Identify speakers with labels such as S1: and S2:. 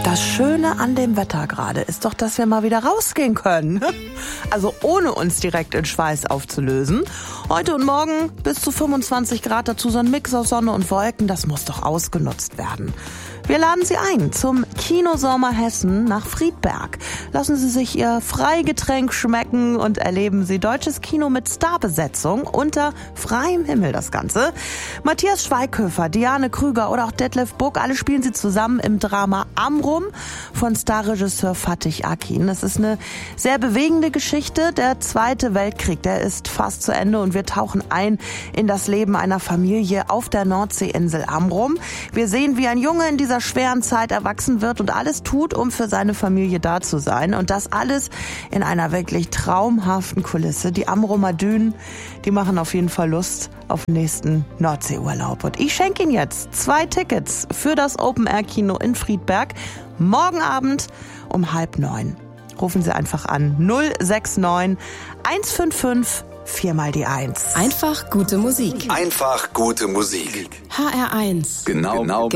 S1: Das Schöne an dem Wetter gerade ist doch, dass wir mal wieder rausgehen können. Also ohne uns direkt in Schweiß aufzulösen. Heute und morgen bis zu 25 Grad, dazu so ein Mix aus Sonne und Wolken, das muss doch ausgenutzt werden. Wir laden Sie ein zum Kinosommer Hessen nach Friedberg. Lassen Sie sich Ihr Freigetränk schmecken und erleben Sie deutsches Kino mit Starbesetzung unter freiem Himmel das Ganze. Matthias Schweighöfer, Diane Krüger oder auch Detlef Buck, alle spielen sie zusammen im Drama Amrum von Starregisseur Fatih Akin. Das ist eine sehr bewegende Geschichte. Der Zweite Weltkrieg, der ist fast zu Ende und wir tauchen ein in das Leben einer Familie auf der Nordseeinsel Amrum. Wir sehen, wie ein Junge in dieser schweren Zeit erwachsen wird und alles tut, um für seine Familie da zu sein. Und das alles in einer wirklich traumhaften Kulisse. Die Amrumer Dünen, die machen auf jeden Fall Lust auf den nächsten Nordseeurlaub. Und ich schenke Ihnen jetzt 2 Tickets für das Open-Air-Kino in Friedberg. Morgen Abend um 8:30. Rufen Sie einfach an 069 155 4 mal die 1.
S2: Einfach gute Musik.
S3: Einfach gute Musik.
S2: HR1.
S3: Genau